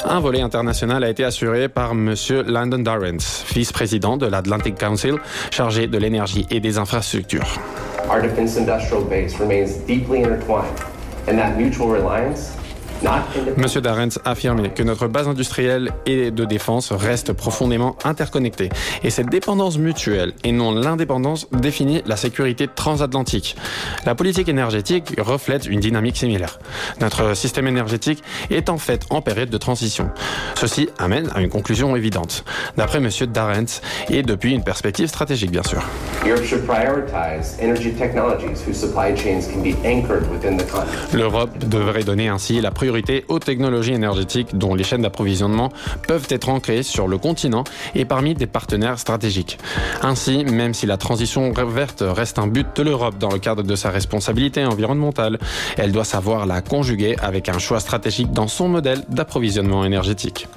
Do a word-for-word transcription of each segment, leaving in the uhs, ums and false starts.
Un volet international a été assuré par M. Lyndon Durrance, vice-président de l'Atlantic Council, chargé de l'énergie et des infrastructures. Our defense industrial base remains deeply intertwined, and that mutual reliance. Monsieur Durrance a affirmé que notre base industrielle et de défense reste profondément interconnectée et cette dépendance mutuelle et non l'indépendance définit la sécurité transatlantique. La politique énergétique reflète une dynamique similaire. Notre système énergétique est en fait en période de transition. Ceci amène à une conclusion évidente, d'après Monsieur Durrance et depuis une perspective stratégique bien sûr. L'Europe devrait donner ainsi la priorité aux technologies énergétiques dont les chaînes d'approvisionnement peuvent être ancrées sur le continent et parmi des partenaires stratégiques. Ainsi, même si la transition verte reste un but de l'Europe dans le cadre de sa responsabilité environnementale, elle doit savoir la conjuguer avec un choix stratégique dans son modèle d'approvisionnement énergétique.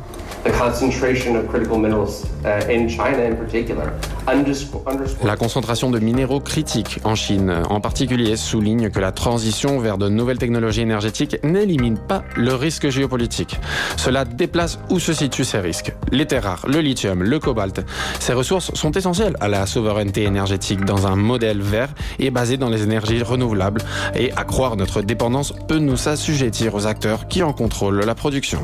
La concentration de minéraux critiques en Chine, en particulier, souligne que la transition vers de nouvelles technologies énergétiques n'élimine pas le risque géopolitique. Cela déplace où se situent ces risques. Les terres rares, le lithium, le cobalt, ces ressources sont essentielles à la souveraineté énergétique dans un modèle vert et basé dans les énergies renouvelables. Et accroire notre dépendance peut nous assujettir aux acteurs qui en contrôlent la production.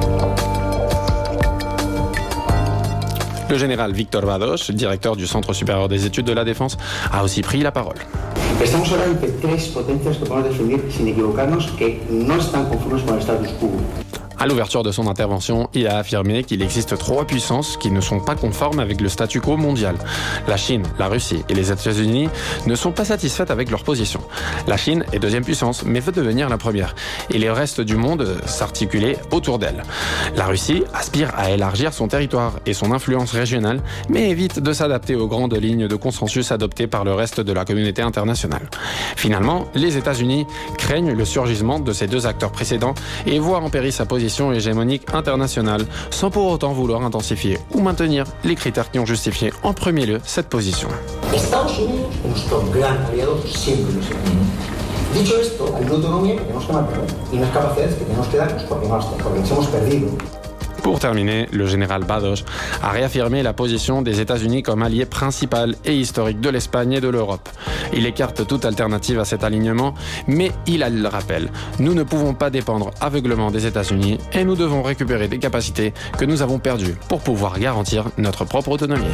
Le général Víctor Vados, directeur du Centre supérieur des études de la défense, a aussi pris la parole. Estamos hablando de tres potencias que podemos definir, sin equivocarnos, que no están conformes con el status quo. À l'ouverture de son intervention, il a affirmé qu'il existe trois puissances qui ne sont pas conformes avec le statu quo mondial. La Chine, la Russie et les États-Unis ne sont pas satisfaites avec leur position. La Chine est deuxième puissance, mais veut devenir la première. Et le reste du monde s'articuler autour d'elle. La Russie aspire à élargir son territoire et son influence régionale, mais évite de s'adapter aux grandes lignes de consensus adoptées par le reste de la communauté internationale. Finalement, les États-Unis craignent le surgissement de ces deux acteurs précédents et voient en péril sa position hégémonique internationale, sans pour autant vouloir intensifier ou maintenir les critères qui ont justifié en premier lieu cette position. Estados Unidos es nuestro gran aliado siempre. Dicho esto, hay una autonomía que tenemos que mantener y unas capacidades que tenemos que darnos porque nos hemos perdido. Pour terminer, le général Vados a réaffirmé la position des États-Unis comme allié principal et historique de l'Espagne et de l'Europe. Il écarte toute alternative à cet alignement, mais il le rappelle, nous ne pouvons pas dépendre aveuglément des États-Unis et nous devons récupérer des capacités que nous avons perdues pour pouvoir garantir notre propre autonomie.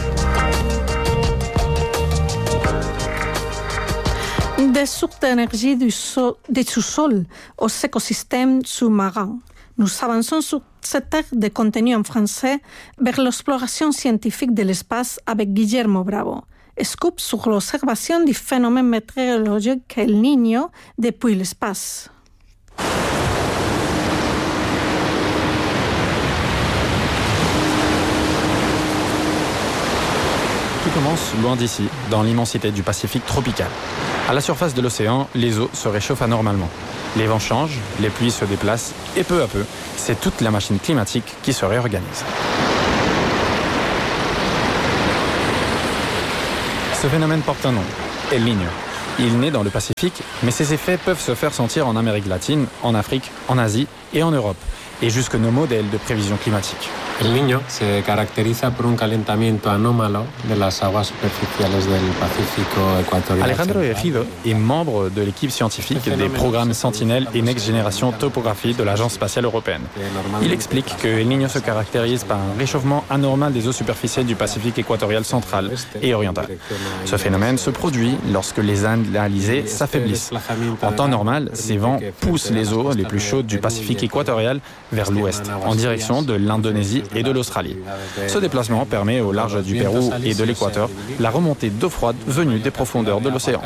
Des sources d'énergie du, sol, du sous-sol aux écosystèmes sous-marins. Nous avançons sur cette terre de contenu en français vers l'exploration scientifique de l'espace avec Guillermo Bravo. Scoop sur l'observation du phénomène météorologique El Niño depuis l'espace. Tout commence loin d'ici, dans l'immensité du Pacifique tropical. À la surface de l'océan, les eaux se réchauffent anormalement. Les vents changent, les pluies se déplacent et peu à peu, c'est toute la machine climatique qui se réorganise. Ce phénomène porte un nom, El Niño. Il naît dans le Pacifique, mais ses effets peuvent se faire sentir en Amérique latine, en Afrique, en Asie et en Europe, et jusque nos modèles de prévision climatique. El Niño se caracteriza por un calentamiento anómalo de las aguas superficiales del Pacífico équatorial. Alejandro Ejido est membre de l'équipe scientifique des programmes Sentinel et Next Generation Topographie de l'Agence spatiale européenne. Il explique que El Niño se caractérise par un réchauffement anormal des eaux superficielles du Pacifique équatorial central et oriental. Ce phénomène se produit lorsque les Indes alizées s'affaiblissent. En temps normal, ces vents poussent les eaux les plus chaudes du Pacifique équatorial vers l'ouest, en direction de l'Indonésie et de l'Australie. Ce déplacement permet au large du Pérou et de l'Équateur la remontée d'eau froide venue des profondeurs de l'océan.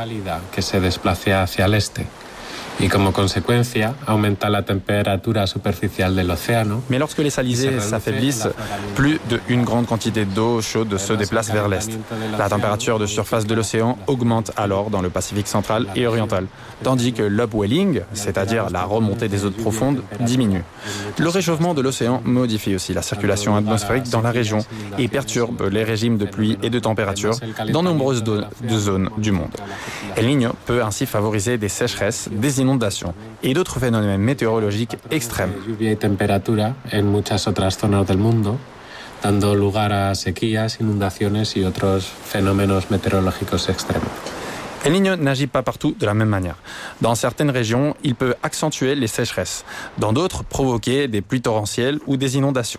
Y como consecuencia aumenta la temperatura superficial del océano. Mais lorsque les salisés s'affaiblissent, plus d'une grande quantité d'eau chaude se déplace vers l'est. La température de surface de l'océan augmente alors dans le Pacifique central et oriental, tandis que l'upwelling, c'est-à-dire la remontée des eaux profondes, diminue. Le réchauffement de l'océan modifie aussi la circulation atmosphérique dans la région et perturbe les régimes de pluie et de température dans nombreuses zones du monde. El Niño peut ainsi favoriser des sécheresses, des inondations et d'autres phénomènes météorologiques extrêmes. Lluvia y temperatura en muchas otras zonas del mundo, dando lugar a sequías, inundaciones y otros fenómenos meteorológicos extremos. El Niño n'agit pas partout de la même manière. Dans certaines régions, il peut accentuer les sécheresses. Dans d'autres, provoquer des pluies torrentielles ou des inondations.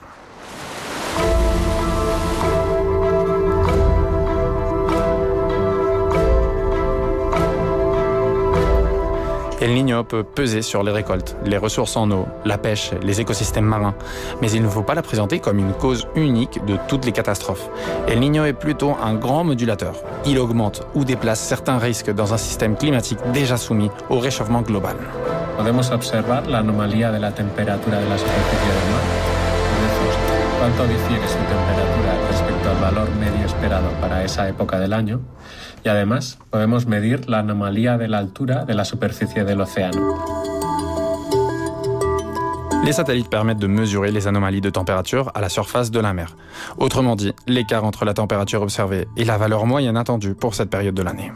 El Niño peut peser sur les récoltes, les ressources en eau, la pêche, les écosystèmes marins. Mais il ne faut pas la présenter comme une cause unique de toutes les catastrophes. El Niño est plutôt un grand modulateur. Il augmente ou déplace certains risques dans un système climatique déjà soumis au réchauffement global. Podemos observar la anomalía de la temperatura de la superficie del mar. Vemos cuánto difiere su temperatura respecto al valor medio esperado para esa época del año. Y además podemos medir la anomalía de la altura de la superficie del océano. Les satellites permettent de mesurer les anomalies de température à la surface de la mer. Autrement dit, l'écart entre la température observée et la valeur moyenne attendue pour cette période de l'année.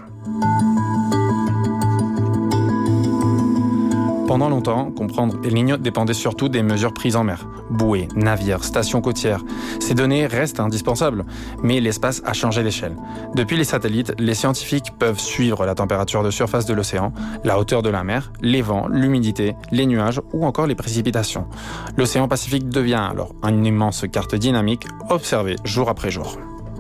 Pendant longtemps, comprendre El Niño dépendait surtout des mesures prises en mer. Bouées, navires, stations côtières. Ces données restent indispensables, mais l'espace a changé d'échelle. Depuis les satellites, les scientifiques peuvent suivre la température de surface de l'océan, la hauteur de la mer, les vents, l'humidité, les nuages ou encore les précipitations. L'océan Pacifique devient alors une immense carte dynamique observée jour après jour.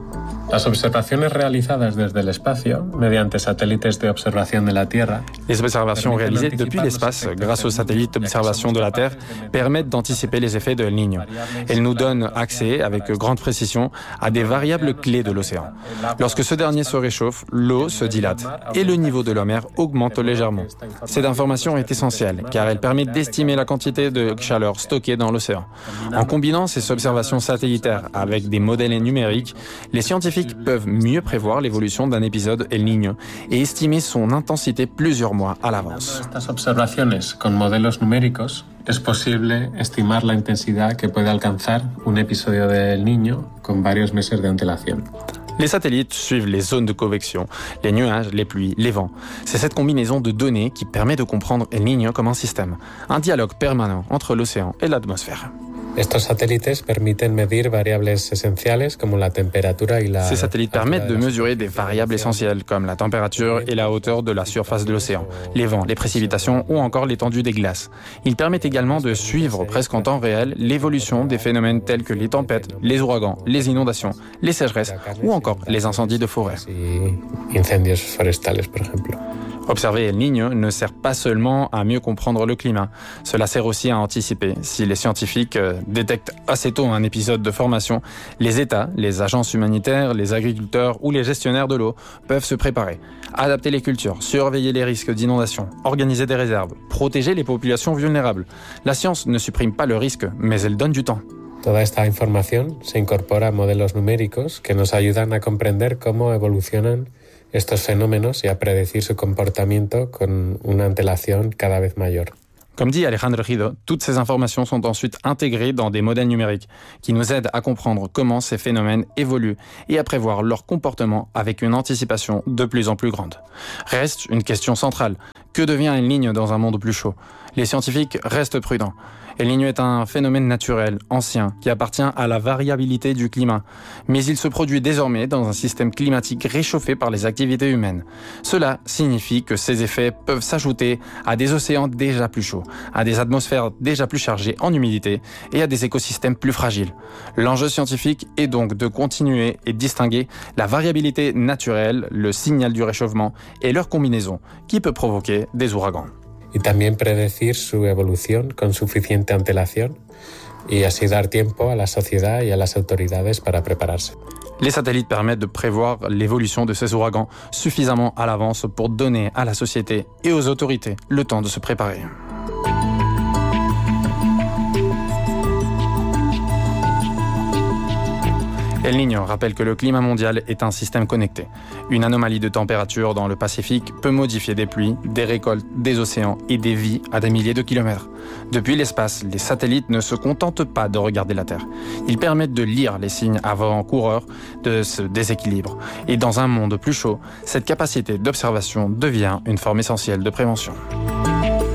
Las observaciones realizadas desde el espacio, mediante satélites de observación de la Tierra, les observations réalisées depuis l'espace grâce aux satellites d'observation de la Terre permettent d'anticiper les effets de El Niño. Elles nous donnent accès, avec grande précision, à des variables clés de l'océan. Lorsque ce dernier se réchauffe, l'eau se dilate et le niveau de la mer augmente légèrement. Cette information est essentielle car elle permet d'estimer la quantité de chaleur stockée dans l'océan. En combinant ces observations satellitaires avec des modèles numériques, les scientifiques peuvent mieux prévoir l'évolution d'un épisode El Niño et estimer son intensité plusieurs mois à l'avance. Estas observaciones con modelos numéricos es posible estimar la intensidad que puede alcanzar un episodio de El Niño con varios meses de antelación. Les satellites suivent les zones de convection, les nuages, les pluies, les vents. C'est cette combinaison de données qui permet de comprendre El Niño comme un système, un dialogue permanent entre l'océan et l'atmosphère. Estos satélites permiten medir variables esenciales como la temperatura y la... Ces satellites permettent de mesurer des variables essentielles comme la température et la hauteur de la surface de l'océan, les vents, les précipitations ou encore l'étendue des glaces. Ils permettent également de suivre presque en temps réel l'évolution des phénomènes tels que les tempêtes, les ouragans, les inondations, les sécheresses ou encore les incendies de forêt. Incendios forestales, por ejemplo. Observer El Niño ne sert pas seulement à mieux comprendre le climat, cela sert aussi à anticiper. Si les scientifiques détectent assez tôt un épisode de formation, les États, les agences humanitaires, les agriculteurs ou les gestionnaires de l'eau peuvent se préparer, adapter les cultures, surveiller les risques d'inondation, organiser des réserves, protéger les populations vulnérables. La science ne supprime pas le risque, mais elle donne du temps. Toda esta información se incorpora a modelos numéricos que nos ayudan a comprender cómo evolucionan estos fenómenos y a predecir su comportamiento con una antelación cada vez mayor. Comme dit Alejandro Gido, toutes ces informations sont ensuite intégrées dans des modèles numériques qui nous aident à comprendre comment ces phénomènes évoluent et à prévoir leur comportement avec une anticipation de plus en plus grande. Reste une question centrale. Que devient El Niño dans un monde plus chaud ? Les scientifiques restent prudents. El Niño est un phénomène naturel, ancien, qui appartient à la variabilité du climat. Mais il se produit désormais dans un système climatique réchauffé par les activités humaines. Cela signifie que ces effets peuvent s'ajouter à des océans déjà plus chauds, à des atmosphères déjà plus chargées en humidité et à des écosystèmes plus fragiles. L'enjeu scientifique est donc de continuer et distinguer la variabilité naturelle, le signal du réchauffement et leur combinaison qui peut provoquer des ouragans. Y también predecir su evolución con suficiente antelación y así dar tiempo a la sociedad y a las autoridades para prepararse. Les satellites permettent de prévoir l'évolution de ces ouragans suffisamment à l'avance pour donner à la société et aux autorités le temps de se préparer. El Niño rappelle que le climat mondial est un système connecté. Une anomalie de température dans le Pacifique peut modifier des pluies, des récoltes, des océans et des vies à des milliers de kilomètres. Depuis l'espace, les satellites ne se contentent pas de regarder la Terre. Ils permettent de lire les signes avant-coureurs de ce déséquilibre. Et dans un monde plus chaud, cette capacité d'observation devient une forme essentielle de prévention.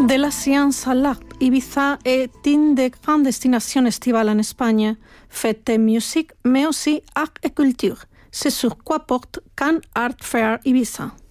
De la science à l'art, Ibiza est une des grandes destinations estivales en Espagne, fête de musique, mais aussi art et culture. C'est sur quoi porte Cannes Art Fair Ibiza.